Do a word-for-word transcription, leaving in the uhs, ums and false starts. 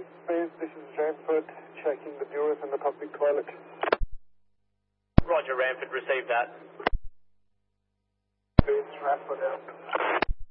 Space, this is Ramford, checking the Bureau and the public toilet. Roger, Ramford, receive that. Space, Ramford out.